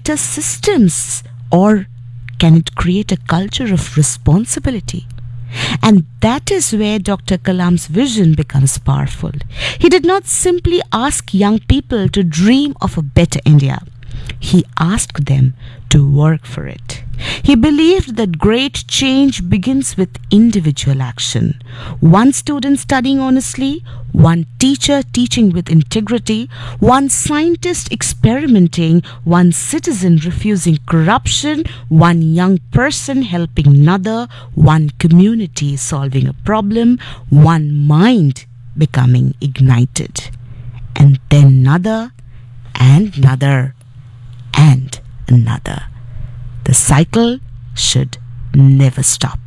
better systems, or can it create a culture of responsibility? And that is where Dr. Kalam's vision becomes powerful. He did not simply ask young people to dream of a better India. He asked them to work for it. He believed that great change begins with individual action. One student studying honestly, one teacher teaching with integrity, one scientist experimenting, one citizen refusing corruption, one young person helping another, one community solving a problem, one mind becoming ignited. And then another, and another, and another. The cycle should never stop.